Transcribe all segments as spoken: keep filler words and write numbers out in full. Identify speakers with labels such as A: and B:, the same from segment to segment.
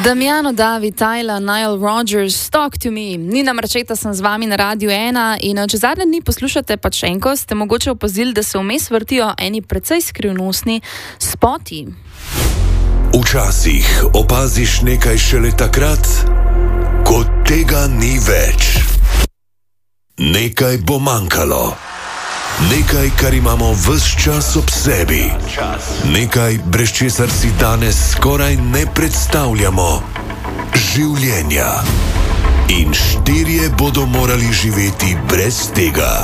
A: Damiano, David, Tyler, Nile Rodgers, Talk to Me. Nina Marčeta sem z vami na Radiu ena in če zadnje dni poslušate Pačenko, ste mogoče opazili, da se vmes vrtijo eni precej skrivnostni spoti.
B: Včasih opaziš nekaj šele takrat, ko tega ni več. Nekaj bo manjkalo. Nekaj, kar imamo ves čas ob sebi. Nekaj, brez česar si danes skoraj ne predstavljamo življenja. In štirje bodo morali živeti brez tega.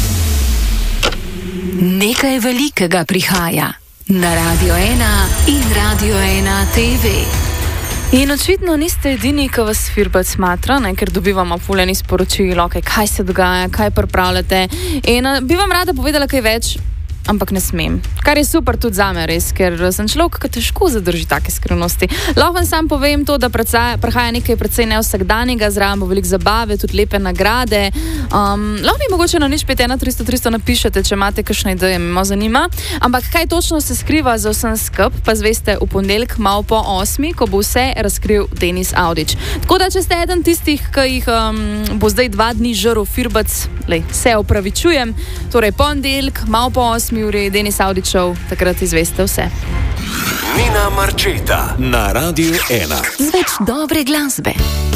C: Nekaj velikega prihaja na Radio ena in Radio ena te ve.
A: In očitno niste edini, ki vas Firbec smatra, ne, ker dobivamo puljeni sporočil, okay, kaj se dogaja, kaj pripravljate. In uh, bi vam rada povedala kaj več, ampak ne smem. Kar je super tudi zame res, ker sem človek, ki težko zadrži take skrivnosti. Lahko vam sam povem to, da prihaja nekaj precej nevsakdanjega, zraven bo veliko zabave, tudi lepe nagrade. Um, lahko mi mogoče na nič pet ena tristo tristo napišete, če imate kakšne ideje, me malo zanima. Ampak kaj točno se skriva za vsem skup, pa zveste v ponedeljek malo po osmi, ko bo vse razkril Denis Audić. Tako da, če ste eden tistih, ki jih um, bo zdaj dva dni žrl Firbec, lej, se opravičujem, torej ponedeljek, malo po osmi uri, Denis Audić Show, takrat izveste vse.
B: Nina Marčeta na Radiu ena.
C: Z več dobre glasbe.